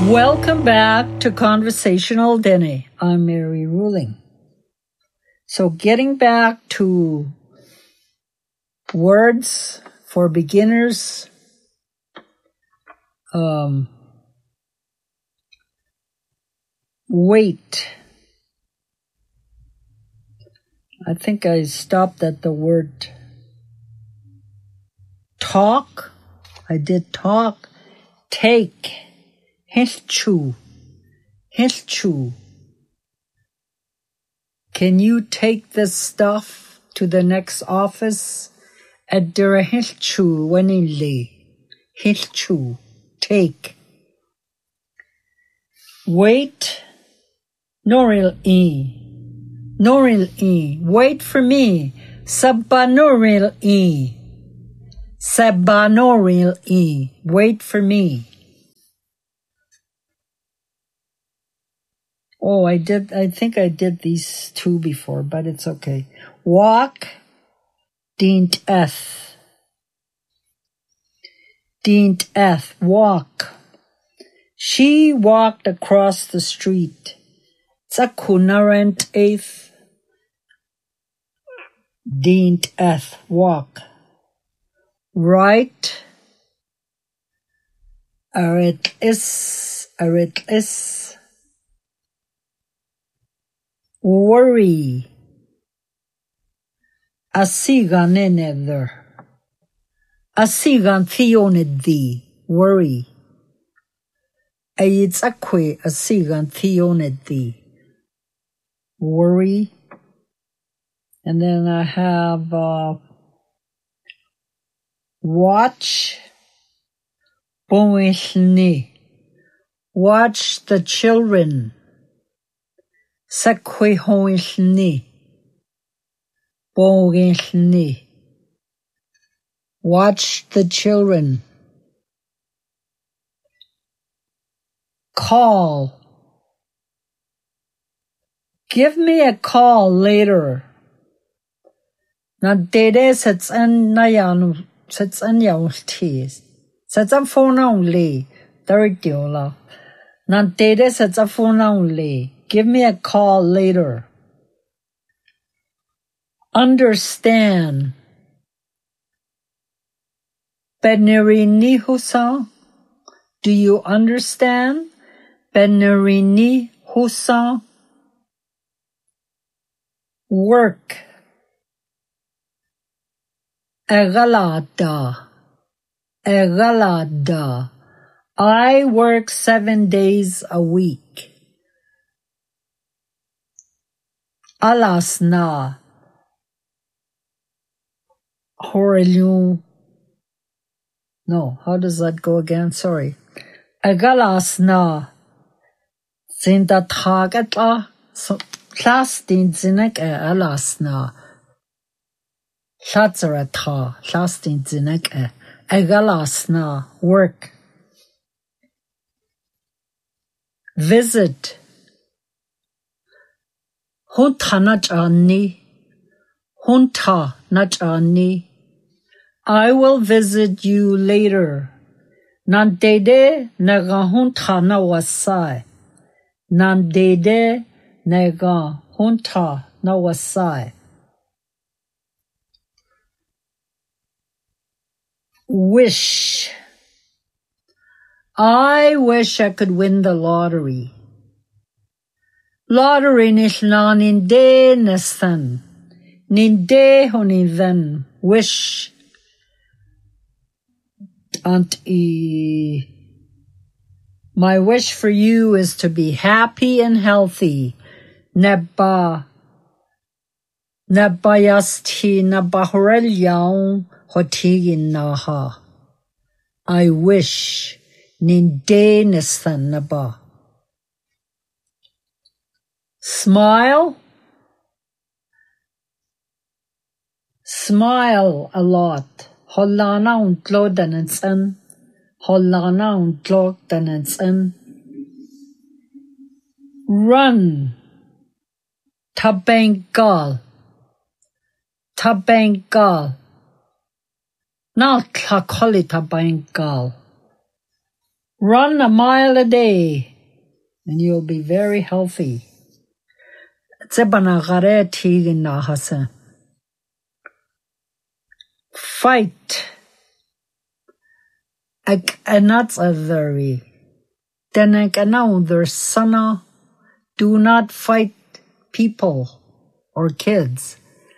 Welcome back to Conversational Dene. I'm Mary Ruling. So getting back to words for beginners, wait. I think I stopped at the word talk. I did talk. Take. Hilchu. Can you take this stuff to the next office? Adira hilchu wanili. Hilchu. Take. Wait. Noril e. Wait for me. Sabanoril e. Wait for me. Oh, I think I did these two before, but it's okay. Walk. Dient eth. Walk. She walked across the street. Tsakunarent eighth. Dient eth. Walk. Right. Arit is. Worry. Asigan enether. Asigan theonedi. Worry. Ayitsakwe asigan theonedi. Worry. And then I have watch. Boishni. Watch the children. Sakwe hoishni. Boishni. Watch the children. Call. Give me a call later. Na dede sets an nayan sets an yaultis. Sets a phone only. Third Na dede sets a phone only. Give me a call later. Understand. Benerini Husan. Do you understand? Benerini Husan. Work. Egalada. I work 7 days a week. Alasna. Horelu. No, how does that go again? Sorry. Egalasna. Zinda tagetla. So class din zinek alasna. Shatzarata. Class din zinek Egalasna. Work. Visit. Hunta nachani. I will visit you later. Nandede nega hunta na wasai. Nandede nega hunta na wasai. Wish. I wish I could win the lottery. Lottery nishna ninde nestan. Ninde honiven. Wish. My wish for you is to be happy and healthy. Nebayasti nabahorelyaung hotigin naha. I wish. Ninde nestan naba. Smile. Smile a lot. Hollana untlo danetsen. Run. Tabengal. Not kakoli tabengal. Run a mile a day, and you'll be very healthy. Fight. Do not fight people or kids.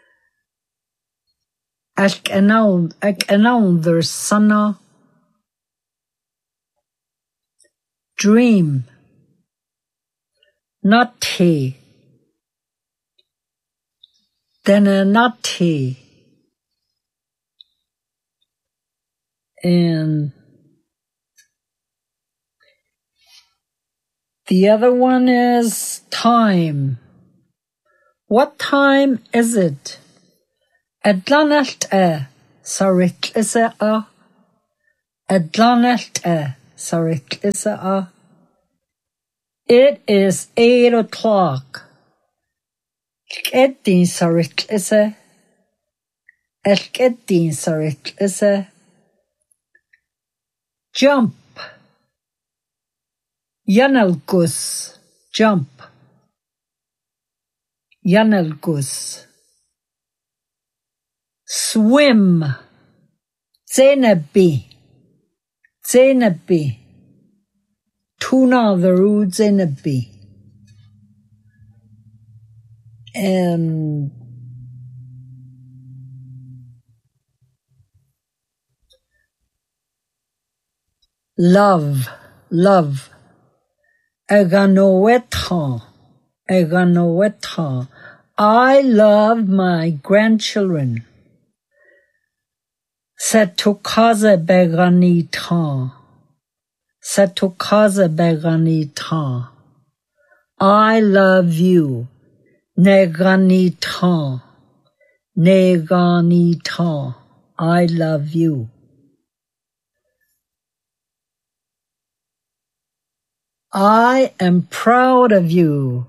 Dream. Nati. Nati. And the other one is time. What time is it? Adlanalt sarit isa a. Adlanalt sarit isa a. It is 8 o'clock. Kedin sarit isa. Kedin sarit isa. Jump. Yanelgus. Jump. Yanelgus. Swim. Zenebi. Zenebi. Tuna veru zenebi. And love. Love. Eganoetan. Eganoetan. I love my grandchildren. Setokaze beganitan. Setokaze beganitan. I love you. Neganitan. Neganitan. I love you. I am proud of you.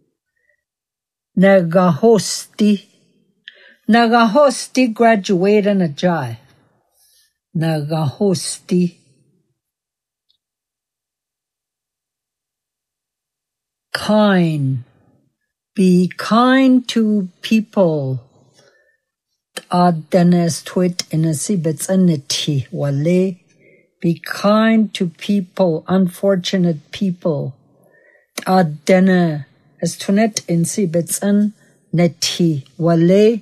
Nagahosti. Nagahosti graduate in a jai. Nagahosti. Kind. Be kind to people. Adenes twit in a sibets aniti wale. Be kind to people, unfortunate people. Adene estunet in sibetsan neti wale.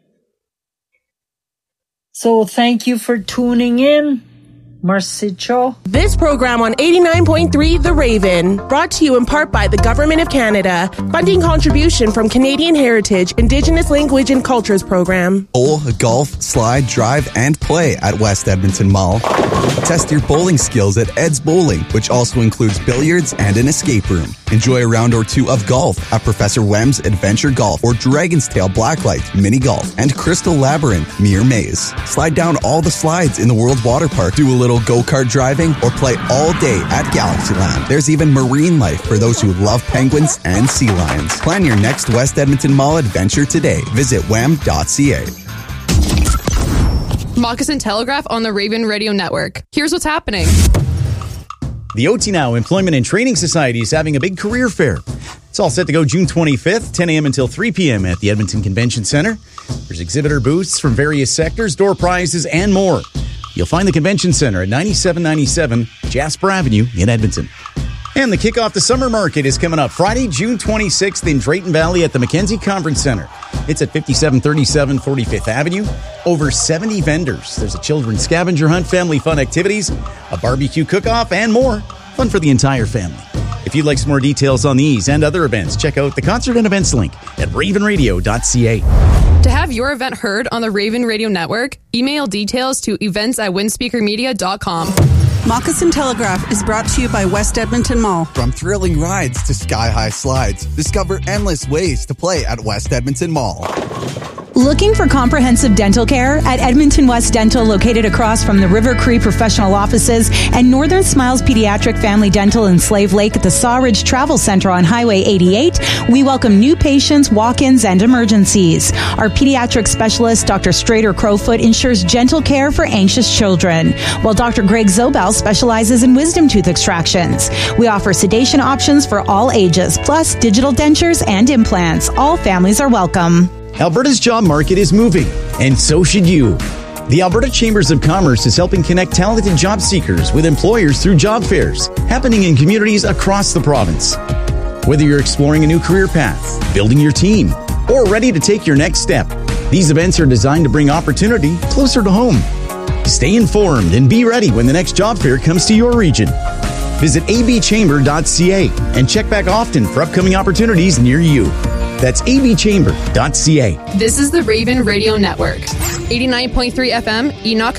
So thank you for tuning in. Marcicho. This program on 89.3 The Raven, brought to you in part by the Government of Canada. Funding contribution from Canadian Heritage, Indigenous Language and Cultures Program. Bowl, golf, slide, drive, and play at West Edmonton Mall. Test your bowling skills at Ed's Bowling, which also includes billiards and an escape room. Enjoy a round or two of golf at Professor Wem's Adventure Golf or Dragon's Tail Blacklight Mini Golf and Crystal Labyrinth Mere Maze. Slide down all the slides in the World Water Park. Do a little go-kart driving or play all day at Galaxyland. There's even marine life for those who love penguins and sea lions. Plan your next West Edmonton Mall adventure today. Visit wem.ca. Moccasin Telegraph on the Raven Radio Network. Here's what's happening. The OT Now Employment and Training Society is having a big career fair. It's all set to go June 25th, 10 a.m. until 3 p.m. at the Edmonton Convention Center. There's exhibitor booths from various sectors, door prizes, and more. You'll find the Convention Center at 9797 Jasper Avenue in Edmonton. And the kickoff to Summer Market is coming up Friday, June 26th in Drayton Valley at the Mackenzie Conference Center. It's at 5737 45th Avenue. Over 70 vendors. There's a children's scavenger hunt, family fun activities, a barbecue cook-off, and more. Fun for the entire family. If you'd like some more details on these and other events, check out the concert and events link at ravenradio.ca. To have your event heard on the Raven Radio Network, email details to events@windspeakermedia.com. Moccasin Telegraph is brought to you by West Edmonton Mall. From thrilling rides to sky-high slides, discover endless ways to play at West Edmonton Mall. Looking for comprehensive dental care? At Edmonton West Dental, located across from the River Cree Professional Offices and Northern Smiles Pediatric Family Dental in Slave Lake at the Sawridge Travel Center on Highway 88, we welcome new patients, walk-ins, and emergencies. Our pediatric specialist, Dr. Strader Crowfoot, ensures gentle care for anxious children, while Dr. Greg Zobel specializes in wisdom tooth extractions. We offer sedation options for all ages, plus digital dentures and implants. All families are welcome. Alberta's job market is moving, and so should you. The Alberta Chambers of Commerce is helping connect talented job seekers with employers through job fairs happening in communities across the province. Whether you're exploring a new career path, building your team, or ready to take your next step, these events are designed to bring opportunity closer to home. Stay informed and be ready when the next job fair comes to your region. Visit abchamber.ca and check back often for upcoming opportunities near you. That's abchamber.ca. This is the Raven Radio Network. 89.3 FM, Enoch